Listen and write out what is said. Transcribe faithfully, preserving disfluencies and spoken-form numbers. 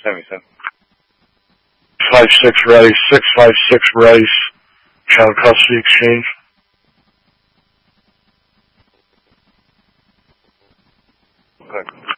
seventy-seven. five six race, six five six race, child custody exchange. Okay.